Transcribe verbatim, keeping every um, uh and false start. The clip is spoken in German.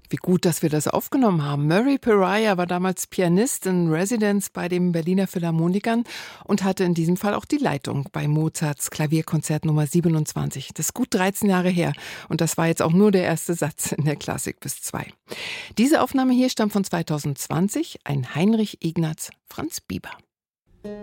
Wie gut, dass wir das aufgenommen haben. Murray Pariah war damals Pianist in Residence bei den Berliner Philharmonikern und hatte in diesem Fall auch die Leitung bei Mozarts Klavierkonzert Nummer siebenundzwanzig. Das ist gut dreizehn Jahre her und das war jetzt auch nur der erste Satz in der Klassik bis zwei. Diese Aufnahme hier stammt von zweitausendzwanzig, ein Heinrich Ignaz Franz Bieber.